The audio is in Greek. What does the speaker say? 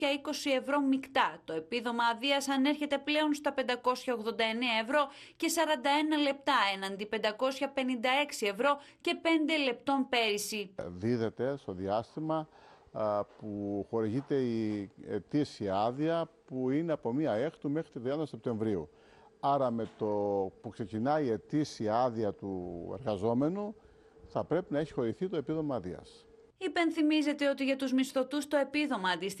ευρώ μεικτά. Το επίδομα αδείας ανέρχεται πλέον στα 589 ευρώ και 41 λεπτά έναντι 556 ευρώ και 5 λεπτών πέρυσι. Δίδεται στο διάστημα που χορηγείται η ετήσια άδεια, που είναι από 1 Έκτου μέχρι τη 30 Σεπτεμβρίου. Άρα με το που ξεκινάει η ετήσια άδεια του εργαζόμενου θα πρέπει να έχει χορηγηθεί το επίδομα αδείας. Υπενθυμίζεται ότι για τους μισθωτούς το επίδομα αντιστοιχεί